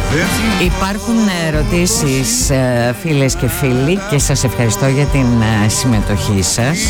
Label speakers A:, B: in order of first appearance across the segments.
A: Υπάρχουν ερωτήσεις, φίλες και φίλοι, και σας ευχαριστώ για την συμμετοχή σας.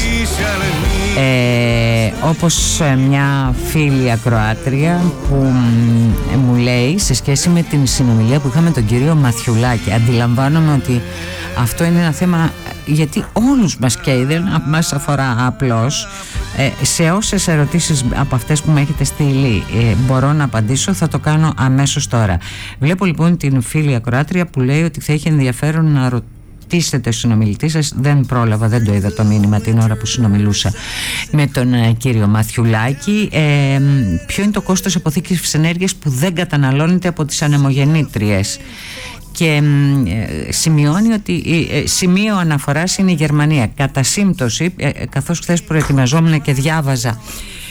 A: Όπως μια φίλη ακροάτρια που μου λέει σε σχέση με την συνομιλία που είχαμε τον κύριο Μαθιουλάκη, αντιλαμβάνομαι ότι αυτό είναι ένα θέμα γιατί όλους μας καίει, δεν μας αφορά απλώς. Σε όσες ερωτήσεις από αυτές που με έχετε στείλει μπορώ να απαντήσω, θα το κάνω αμέσως τώρα. Βλέπω λοιπόν την φίλη ακροάτρια που λέει ότι θα έχει ενδιαφέρον να ρωτήσετε συνομιλητή σας. Δεν πρόλαβα, δεν το είδα το μήνυμα την ώρα που συνομιλούσα με τον κύριο Μαθιουλάκη. Ποιο είναι το κόστος αποθήκευσης ενέργειας που δεν καταναλώνεται από τις ανεμογεννήτριες? Και σημειώνει ότι σημείο αναφοράς είναι η Γερμανία. Κατά σύμπτωση, καθώς χθες προετοιμαζόμουν και διάβαζα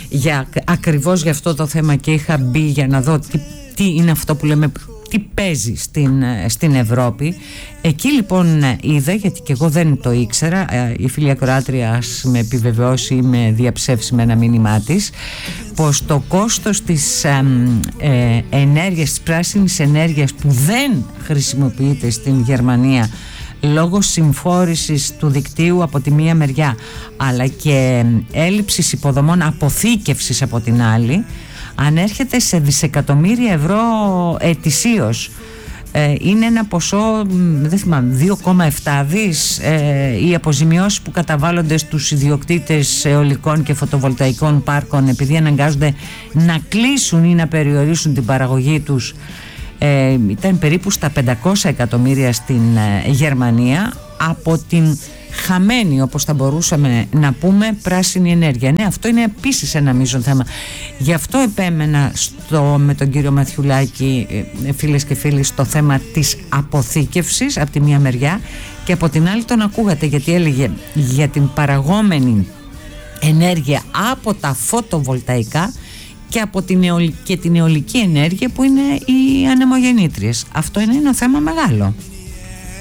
A: ακριβώς για αυτό το θέμα και είχα μπει για να δω τι είναι αυτό που λέμε, τι παίζει στην Ευρώπη. Εκεί λοιπόν είδα, γιατί και εγώ δεν το ήξερα, η φίλη ακροάτρια με επιβεβαιώσει ή με διαψεύσει με ένα μήνυμά της, πως το κόστος της ενέργειας, της πράσινης ενέργειας που δεν χρησιμοποιείται στην Γερμανία λόγω συμφόρησης του δικτύου από τη μία μεριά, αλλά και έλλειψης υποδομών αποθήκευσης από την άλλη, ανέρχεται σε δισεκατομμύρια ευρώ ετησίως. Είναι ένα ποσό, δεν θυμάμαι, 2,7 δις οι αποζημιώσεις που καταβάλλονται στους ιδιοκτήτες αιωλικών και φωτοβολταϊκών πάρκων επειδή αναγκάζονται να κλείσουν ή να περιορίσουν την παραγωγή τους. Ήταν περίπου στα 500 εκατομμύρια στην Γερμανία από την χαμένη, όπως θα μπορούσαμε να πούμε, πράσινη ενέργεια. Ναι, αυτό είναι επίσης ένα μείζον θέμα. Γι' αυτό επέμενα με τον κύριο Μαθιουλάκη, φίλες και φίλοι, στο θέμα της αποθήκευσης από τη μία μεριά, και από την άλλη τον ακούγατε γιατί έλεγε για την παραγόμενη ενέργεια από τα φωτοβολταϊκά και από την αιωλική ενέργεια που είναι οι ανεμογεννήτριες. Αυτό είναι ένα θέμα μεγάλο.